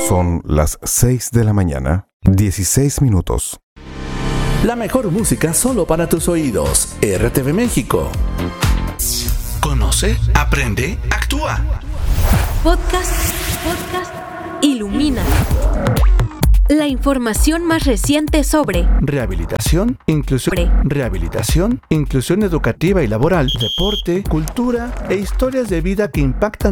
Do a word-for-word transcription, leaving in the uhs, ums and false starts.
Son las seis de la mañana, dieciséis minutos. La mejor música solo para tus oídos. R T V México. Conoce, aprende, actúa. Podcast, podcast, ilumina. La información más reciente sobre rehabilitación, inclusión, sobre. rehabilitación, inclusión educativa y laboral, deporte, cultura e historias de vida que impactan